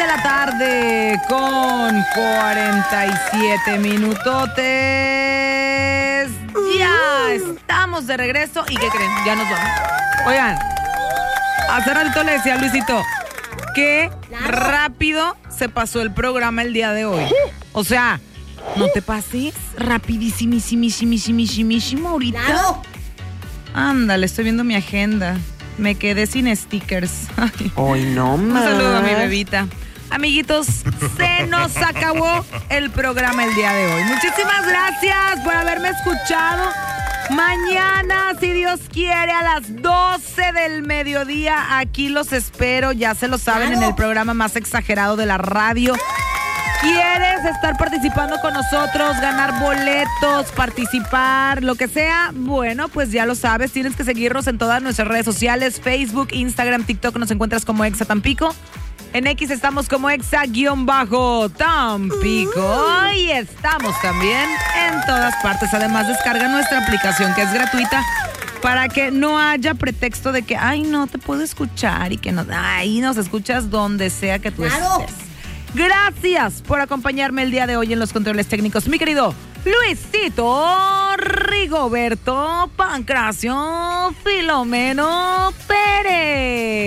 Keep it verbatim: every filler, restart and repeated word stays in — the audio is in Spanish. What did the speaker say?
de la tarde con cuarenta y siete minutotes. Ya estamos de regreso. ¿Y qué creen? Ya nos vamos. Oigan, hace ratito le decía a Luisito que rápido se pasó el programa el día de hoy. O sea, no te pases rapidísimísimísimísimísimo ahorita. Claro. Ándale, estoy viendo mi agenda. Me quedé sin stickers. Ay. Hoy no Un más. saludo a mi bebita. Amiguitos, se nos acabó el programa el día de hoy. Muchísimas gracias por haberme escuchado. Mañana, si Dios quiere, a las doce del mediodía, aquí los espero. Ya se lo saben, Claro. en el programa más exagerado de la radio. ¿Quieres estar participando con nosotros, ganar boletos, participar, lo que sea? Bueno, pues ya lo sabes, tienes que seguirnos en todas nuestras redes sociales, Facebook, Instagram, TikTok, nos encuentras como Exa Tampico. En X estamos como Exa-Tampico. Y estamos también en todas partes. Además, descarga nuestra aplicación que es gratuita para que no haya pretexto de que, ay, no te puedo escuchar y que no, ay, nos escuchas donde sea que tú Claro. estés. Gracias por acompañarme el día de hoy en los controles técnicos, mi querido Luisito Rigoberto Pancracio Filomeno Pérez.